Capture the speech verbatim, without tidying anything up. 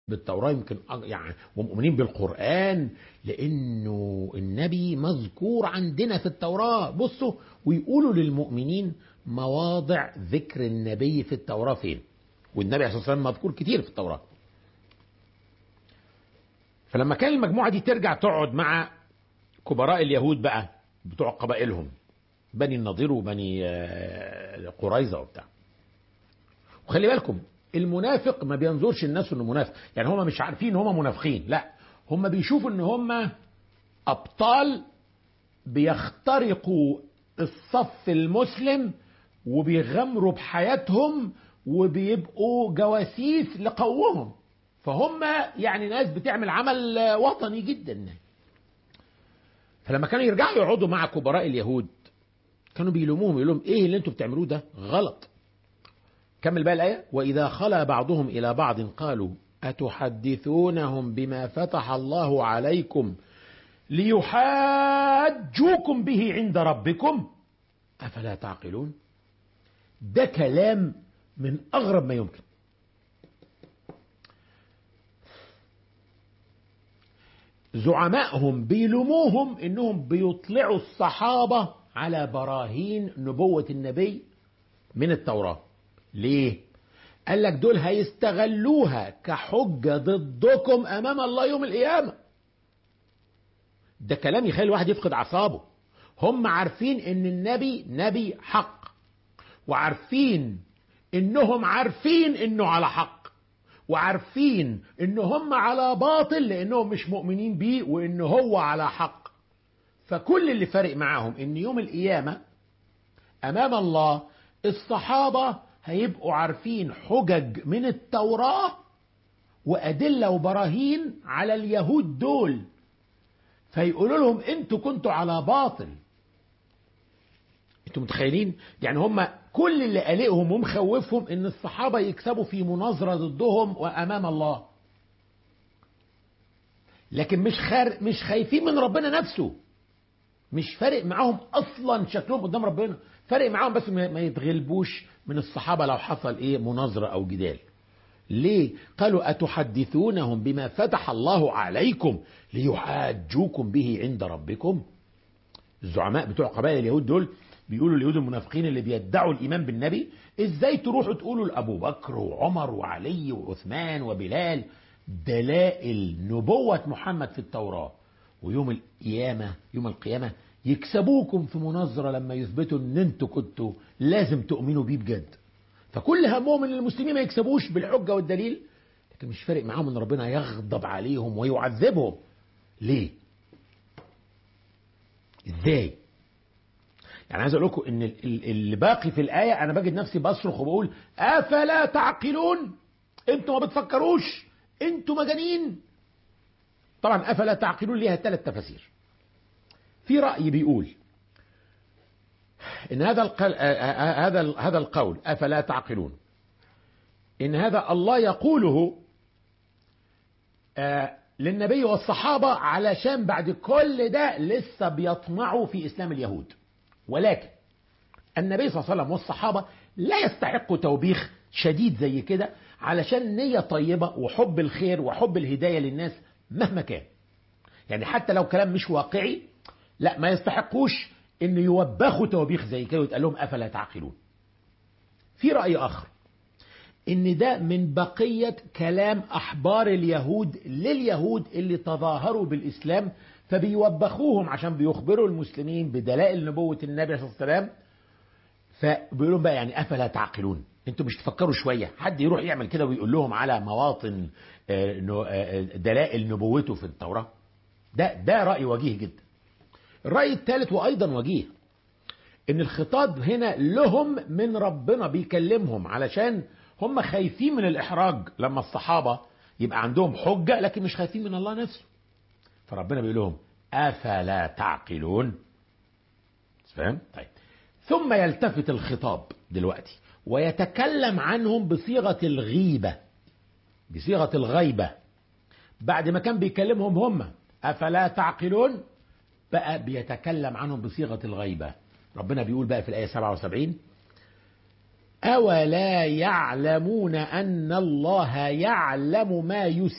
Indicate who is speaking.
Speaker 1: بالتوراة يمكن يعني ومؤمنين بالقرآن، لأنه النبي مذكور عندنا في التوراة. بصوا ويقولوا للمؤمنين مواضع ذكر النبي في التوراة فين، والنبي عليه الصلاة والسلام مذكور كتير في التوراة. فلما كان المجموعة دي ترجع تقعد مع كبراء اليهود بقى بتوع قبائلهم، بني النضير وبني قريظة وبتاع، وخلي بالكم المنافق ما بينظرش الناس انه منافق، يعني هم مش عارفين ان هم منافقين، لا هم بيشوفوا ان هم ابطال بيخترقوا الصف المسلم وبيغامروا بحياتهم وبيبقوا جواسيس لقومهم، فهم يعني ناس بتعمل عمل وطني جدا. فلما كانوا يرجعوا يقعدوا مع كبراء اليهود كانوا بيلوموهم، يقول لهم ايه اللي انتوا بتعملوه ده غلط. كمل بقى الآية: وإذا خلا بعضهم إلى بعض قالوا أتحدثونهم بما فتح الله عليكم ليحاجوكم به عند ربكم أفلا تعقلون. ده كلام من أغرب ما يمكن. زعمائهم بيلوموهم إنهم بيطلعوا الصحابة على براهين نبوة النبي من التوراة. ليه؟ قال لك دول هيستغلوها كحجة ضدكم أمام الله يوم القيامة. ده كلام يخلي الواحد يفقد أعصابه. هم عارفين إن النبي نبي حق، وعارفين إنهم عارفين إنه على حق، وعارفين إن هم على باطل لأنهم مش مؤمنين بيه وإنه هو على حق. فكل اللي فارق معاهم إن يوم القيامة أمام الله الصحابة هيبقوا عارفين حجج من التوراة وأدلة وبراهين على اليهود دول، فيقولوا لهم انتوا كنتوا على باطل. انتوا متخيلين؟ يعني هم كل اللي قلقهم ومخوفهم ان الصحابة يكسبوا في مناظرة ضدهم وامام الله، لكن مش خار مش خايفين من ربنا نفسه. مش فارق معاهم اصلا شكلهم قدام ربنا، فارق معاهم بس ما يتغلبوش من الصحابة لو حصل ايه مناظرة او جدال. ليه؟ قالوا أتحدثونهم بما فتح الله عليكم ليحاجوكم به عند ربكم. الزعماء بتوع قبائل اليهود دول بيقولوا اليهود المنافقين اللي بيدعوا الإيمان بالنبي: ازاي تروحوا تقولوا لأبو بكر وعمر وعلي وعثمان وبلال دلائل نبوة محمد في التوراة، ويوم القيامة يوم القيامة يكسبوكم في مناظرة لما يثبتوا ان انتوا كنتوا لازم تؤمنوا بيه بجد. فكل همهم ان المسلمين ما يكسبوش بالحجة والدليل، لكن مش فارق معاهم ان ربنا يغضب عليهم ويعذبهم. ليه؟ ازاي؟ يعني عايز اقول لكم ان اللي باقي في الآية انا بجد نفسي بصرخ وبقول افلا تعقلون، انتوا ما بتفكروش، انتوا مجانين. طبعا افلا تعقلون ليها ثلاث تفاسير. في رأي بيقول ان هذا القل... هذا هذا القول افلا تعقلون ان هذا الله يقوله آه للنبي والصحابة علشان بعد كل ده لسه بيطمعوا في اسلام اليهود، ولكن النبي صلى الله عليه وسلم والصحابة لا يستحقوا توبيخ شديد زي كده، علشان نية طيبة وحب الخير وحب الهداية للناس مهما كان. يعني حتى لو كلام مش واقعي لا ما يستحقوش ان يوبخوا توبيخ زي كده ويتقال لهم افلا تعقلون. في رأي اخر ان ده من بقية كلام احبار اليهود لليهود اللي تظاهروا بالاسلام، فبيوبخوهم عشان بيخبروا المسلمين بدلائل نبوة النبي صلى الله عليه وسلم، فبيقولوا بقى يعني افلا تعقلون، انتوا مش تفكروا شوية؟ حد يروح يعمل كده ويقول لهم على مواطن دلائل نبوته في التوراة؟ ده ده رأي وجيه جدا. الرأي الثالث وأيضا وجيه إن الخطاب هنا لهم من ربنا بيكلمهم، علشان هم خايفين من الإحراج لما الصحابة يبقى عندهم حجة لكن مش خايفين من الله نفسه، فربنا بيقول لهم أفلا تعقلون. فاهم؟ طيب ثم يلتفت الخطاب دلوقتي ويتكلم عنهم بصيغة الغيبة، بصيغة الغيبة. بعد ما كان بيكلمهم هم أفلا تعقلون بقى بيتكلم عنهم بصيغة الغيبة. ربنا بيقول بقى في الآية سبعة وسبعين: أولا يعلمون أن الله يعلم ما يسرون